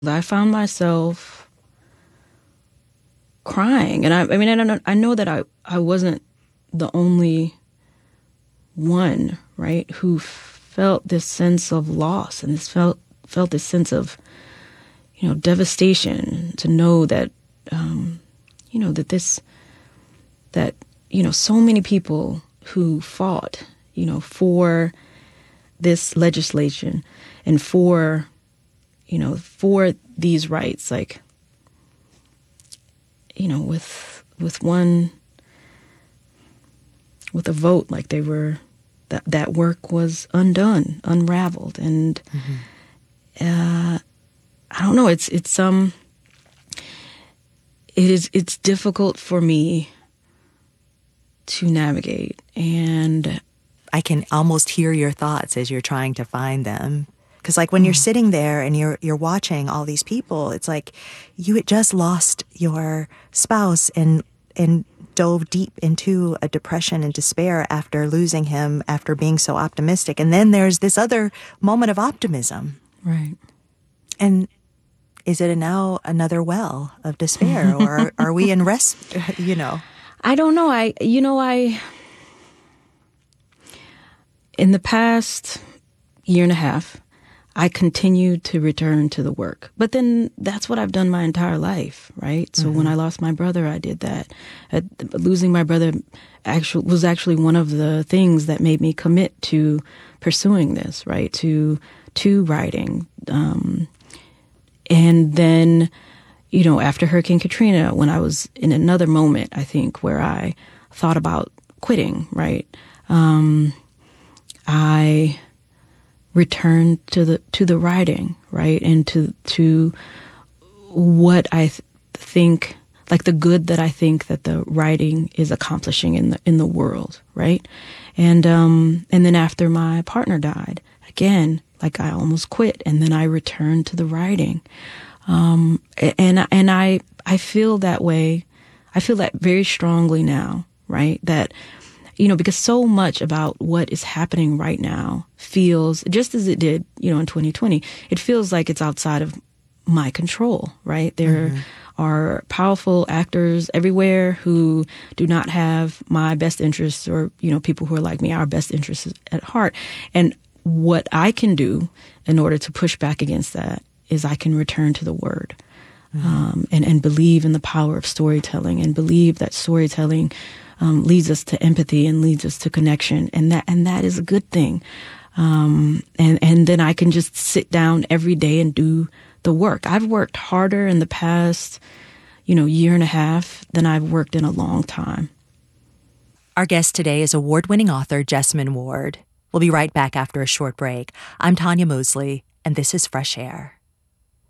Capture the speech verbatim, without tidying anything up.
I found myself crying. And I, I mean, I, don't, I know that I, I wasn't the only one, right, who felt this sense of loss and this felt felt this sense of, you know, devastation to know that, um, you know, that this, that, you know, so many people who fought, you know, for this legislation and for, you know, for these rights, like, you know, with with one, with a vote, like they were, that that work was undone, unraveled, and mm-hmm. uh, I don't know. It's it's um, it is it's difficult for me to navigate, and I can almost hear your thoughts as you're trying to find them. Because, like, when mm. you're sitting there and you're you're watching all these people, it's like you had just lost your spouse and and dove deep into a depression and despair after losing him, after being so optimistic, and then there's this other moment of optimism, right? And is it now another well of despair, or are, are we in rest? You know, I don't know. I you know I in the past year and a half, I continued to return to the work. But then that's what I've done my entire life, right? So mm-hmm. when I lost my brother, I did that. Uh, losing my brother actually was actually one of the things that made me commit to pursuing this, right? To to writing. Um, and then, you know, after Hurricane Katrina, when I was in another moment, I think, where I thought about quitting, right? Um, I returned to the to the writing, right, and to to what I th- think, like the good that I think that the writing is accomplishing in the in the world, right, and um and then after my partner died, again, like I almost quit, and then I returned to the writing, um, and and I I feel that way, I feel that very strongly now, right, that. You know, because so much about what is happening right now feels, just as it did, you know, in twenty twenty, it feels like it's outside of my control, right? There mm-hmm. are powerful actors everywhere who do not have my best interests, or, you know, people who are like me, our best interests at heart. And what I can do in order to push back against that is I can return to the word. Mm-hmm. um, and, and believe in the power of storytelling, and believe that storytelling Um, leads us to empathy and leads us to connection, and that and that is a good thing. Um, and and then I can just sit down every day and do the work. I've worked harder in the past, you know, year and a half than I've worked in a long time. Our guest today is award-winning author Jesmyn Ward. We'll be right back after a short break. I'm Tanya Mosley, and this is Fresh Air.